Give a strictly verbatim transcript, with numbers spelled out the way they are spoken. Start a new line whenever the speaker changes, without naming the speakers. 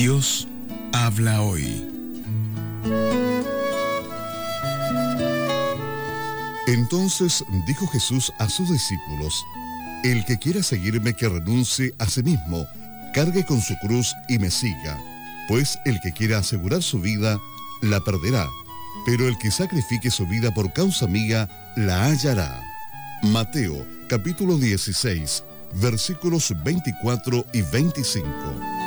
Dios habla hoy.
Entonces dijo Jesús a sus discípulos: El que quiera seguirme, que renuncie a sí mismo, cargue con su cruz y me siga. Pues el que quiera asegurar su vida, la perderá, pero el que sacrifique su vida por causa mía, la hallará. Mateo, capítulo dieciséis, versículos veinticuatro y veinticinco.